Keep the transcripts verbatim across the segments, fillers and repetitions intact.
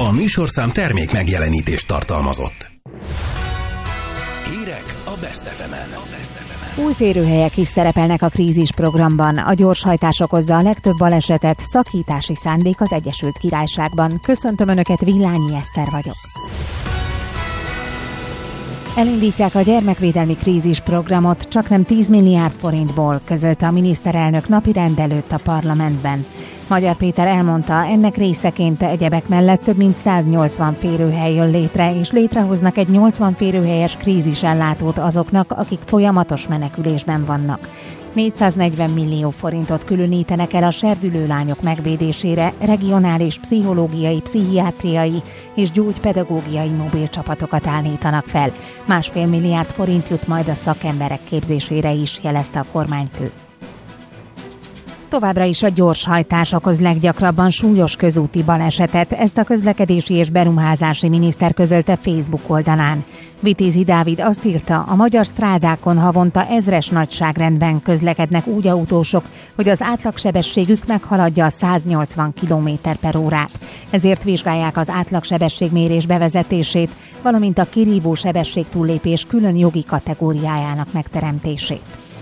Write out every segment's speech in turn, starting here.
A műsorszám termék megjelenítést tartalmazott. Hírek a Best ef emen. Új férőhelyek is szerepelnek a krízisprogramban. A gyorshajtás okozza a legtöbb balesetet, szakítási szándék az Egyesült Királyságban. Köszöntöm Önöket, Villányi Eszter vagyok. Elindítják a gyermekvédelmi krízisprogramot csaknem tíz milliárd forintból, közölte a miniszterelnök napirend előtt a parlamentben. Magyar Péter elmondta, ennek részeként egyebek mellett több mint száznyolcvan férőhely jön létre, és létrehoznak egy nyolcvan férőhelyes krízisellátót azoknak, akik folyamatos menekülésben vannak. négyszáznegyven millió forintot különítenek el a serdülő lányok megvédésére, regionális pszichológiai, pszichiátriai és gyógypedagógiai mobilcsapatokat állítanak fel. Másfél milliárd forint jut majd a szakemberek képzésére is, jelezte a kormányfő. Továbbra is a gyorshajtás okoz leggyakrabban súlyos közúti balesetet, ezt a közlekedési és beruházási miniszter közölte Facebook oldalán. Vitézi Dávid azt írta, a magyar strádákon havonta ezres nagyságrendben közlekednek úgy autósok, hogy az átlagsebességük meghaladja a száznyolcvan kilométer per órát. Ezért vizsgálják az átlagsebességmérés bevezetését, valamint a kirívó sebességtúllépés külön jogi kategóriájának megteremtését.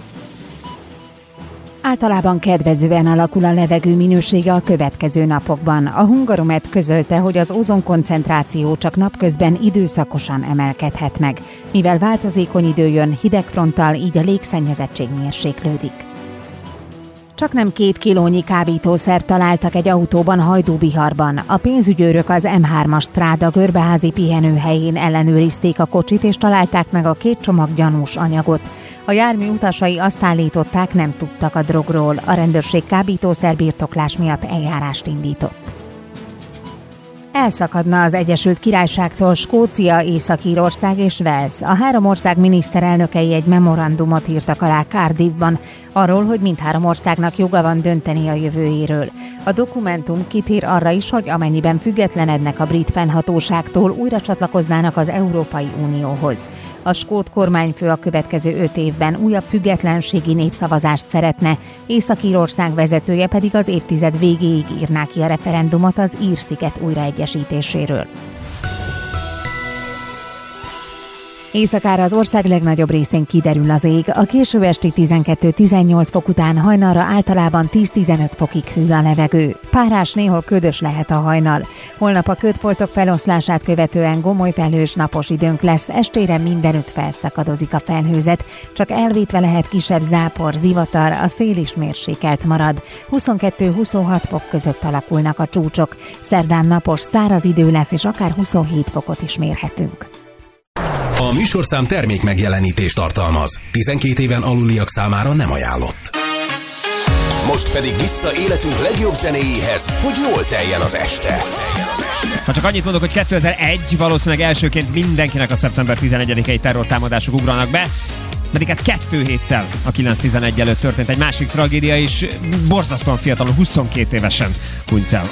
Általában kedvezően alakul a levegő minősége a következő napokban. A Hungaromet közölte, hogy az ózonkoncentráció csak napközben időszakosan emelkedhet meg. Mivel változékony idő jön, hidegfronttal, így a légszennyezettség mérséklődik. Csaknem két kilónyi kábítószert találtak egy autóban Hajdúbiharban. A pénzügyőrök az em hármas stráda görbeházi pihenőhelyén ellenőrizték a kocsit, és találták meg a két csomag gyanús anyagot. A jármű utasai azt állították, nem tudtak a drogról. A rendőrség kábítószerbirtoklás miatt eljárást indított. Elszakadna az Egyesült Királyságtól Skócia, Észak-Írország és Wales. A három ország miniszterelnökei egy memorandumot írtak alá Cardiffban, arról, hogy mindhárom országnak joga van dönteni a jövőjéről. A dokumentum kitér arra is, hogy amennyiben függetlenednek a brit fennhatóságtól, újra csatlakoznának az Európai Unióhoz. A skót kormányfő a következő öt évben újabb függetlenségi népszavazást szeretne, Észak-Írország vezetője pedig az évtized végéig írná ki a referendumot az Ír-sziget újraegyesítéséről. Éjszakára az ország legnagyobb részén kiderül az ég, a késő esti tizenkettő-tizennyolc fok után hajnalra általában tíz-tizenöt fokig hűl a levegő. Párás, néhol ködös lehet a hajnal. Holnap a ködfoltok feloszlását követően gomoly felhős napos időnk lesz, estére mindenütt felszakadozik a felhőzet, csak elvétve lehet kisebb zápor, zivatar, a szél is mérsékelt marad. huszonkettő-huszonhat fok között alakulnak a csúcsok. Szerdán napos, száraz idő lesz, és akár huszonhét fokot is mérhetünk. A műsorszám termék megjelenítést tartalmaz. tizenkét éven aluliak számára nem ajánlott. Most pedig vissza életünk legjobb zenéjéhez, hogy jól teljen az este. Ha csak annyit mondok, hogy kétezer-egy valószínűleg elsőként mindenkinek a szeptember tizenegyedikei terrortámadások ugranak be, pedig hát kettő héttel a kilenc tizenegy előtt történt egy másik tragédia, és borzasztóan fiatalon, huszonkét évesen hunyt el